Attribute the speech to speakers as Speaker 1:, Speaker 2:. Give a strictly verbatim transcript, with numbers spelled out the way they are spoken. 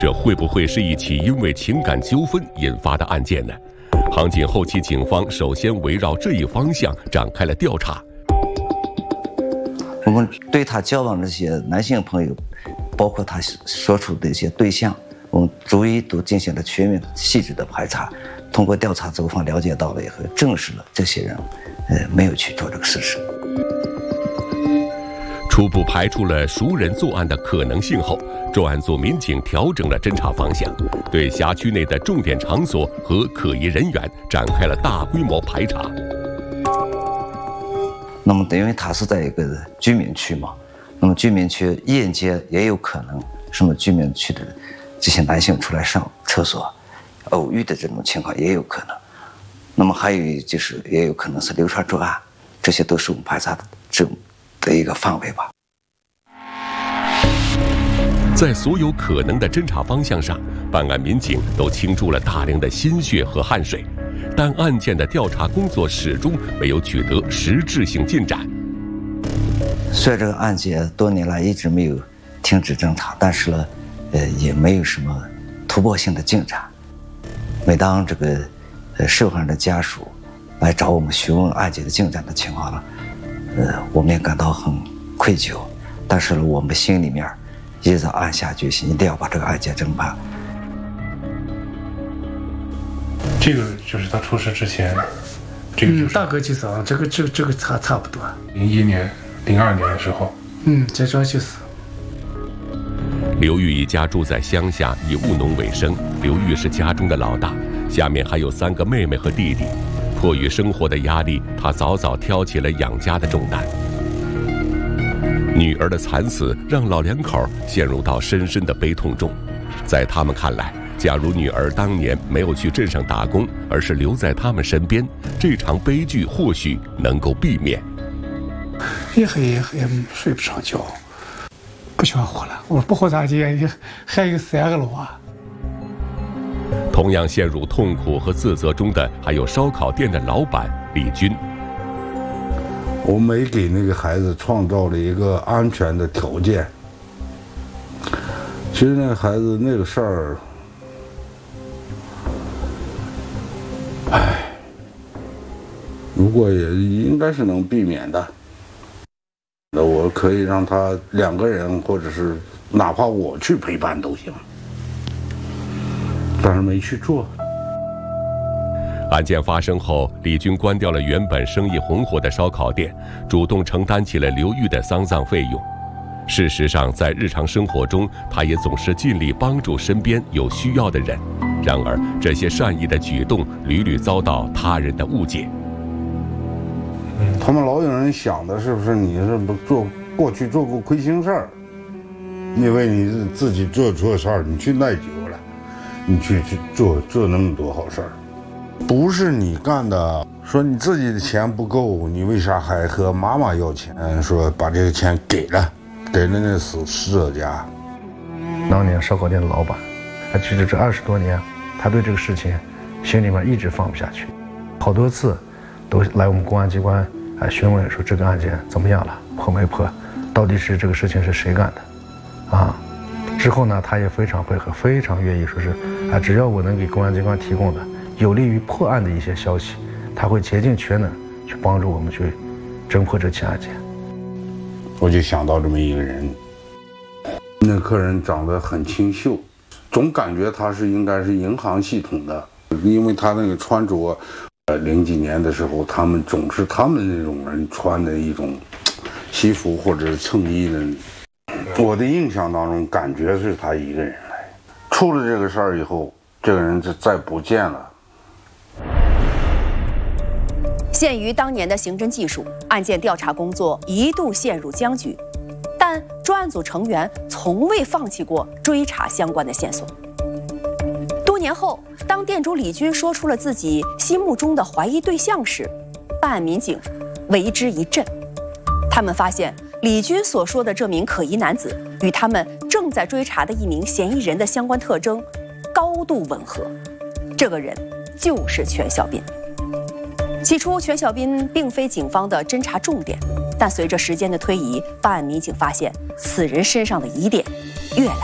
Speaker 1: 这会不会是一起因为情感纠纷引发的案件呢？杭锦后期警方首先围绕这一方向展开了调查。
Speaker 2: 我们对他交往这些男性朋友，包括他所处的一些对象，我们逐一都进行了全面的、细致的排查。通过调查走访了解到了以后，证实了这些人，呃，没有去做这个事实。
Speaker 1: 初步排除了熟人作案的可能性后，专案组民警调整了侦查方向，对辖区内的重点场所和可疑人员展开了大规模排查。
Speaker 2: 那么，因为他是在一个居民区嘛，那么居民区夜间也有可能什么居民区的这些男性出来上厕所偶遇的这种情况也有可能。那么还有就是也有可能是流传作案，这些都是我们排查的这的一个范围吧。
Speaker 1: 在所有可能的侦查方向上，办案民警都倾注了大量的心血和汗水，但案件的调查工作始终没有取得实质性进展。
Speaker 2: 虽然这个案件多年来一直没有停止侦查，但是呢，呃，也没有什么突破性的进展。每当这个呃受害人的家属来找我们询问案件的进展的情况呢，呃，我们也感到很愧疚，但是呢，我们心里面一直在暗下决心，一定要把这个案件侦办。
Speaker 3: 这个就是他出事之前，这个、就是、
Speaker 4: 嗯，大概就是啊，这个这个这个差差不多。
Speaker 3: 零一年、零二年的时候，
Speaker 4: 嗯，这这就是。
Speaker 1: 刘玉一家住在乡下，以务农为生。刘玉是家中的老大，下面还有三个妹妹和弟弟。迫于生活的压力，他早早挑起了养家的重担。女儿的惨死让老两口陷入到深深的悲痛中。在他们看来，假如女儿当年没有去镇上打工，而是留在他们身边，这场悲剧或许能够避免。
Speaker 4: 一黑一黑睡不上觉，不想活了。我不活咋地？还有三个了啊。
Speaker 1: 同样陷入痛苦和自责中的还有烧烤店的老板李军。
Speaker 5: 我没给那个孩子创造了一个安全的条件。其实那个孩子那个事儿，唉，如果也应该是能避免的。那我可以让他两个人，或者是哪怕我去陪伴都行。但是没去做。
Speaker 1: 案件发生后，李军关掉了原本生意红火的烧烤店，主动承担起了刘玉的丧葬费用。事实上，在日常生活中，他也总是尽力帮助身边有需要的人。然而，这些善意的举动屡屡遭到他人的误解。
Speaker 5: 他们老有人想的是不是你是不做过去做过亏心事儿？你为你自己做错事儿，你去耐久了。你去去做做那么多好事儿，不是你干的。说你自己的钱不够，你为啥还和妈妈要钱？说把这个钱给了，给了那死死者家。
Speaker 6: 当年烧烤店的老板，他其实这二十多年，他对这个事情心里面一直放不下去，好多次都来我们公安机关啊询问说这个案件怎么样了，破没破，到底是这个事情是谁干的，啊。之后呢，他也非常配合，非常愿意说是啊，只要我能给公安机关提供的有利于破案的一些消息，他会竭尽全能去帮助我们去侦破这起案件。
Speaker 5: 我就想到这么一个人，那客人长得很清秀，总感觉他是应该是银行系统的，因为他那个穿着，呃，零几年的时候，他们总是他们那种人穿的一种西服或者衬衣的。我的印象当中，感觉是他一个人来。出了这个事儿以后，这个人就再不见了。
Speaker 7: 限于当年的刑侦技术，案件调查工作一度陷入僵局，但专案组成员从未放弃过追查相关的线索。多年后，当店主李军说出了自己心目中的怀疑对象时，办案民警为之一振。他们发现李军所说的这名可疑男子与他们正在追查的一名嫌疑人的相关特征高度吻合，这个人就是全小斌。起初，全小斌并非警方的侦查重点，但随着时间的推移，办案民警发现此人身上的疑点越来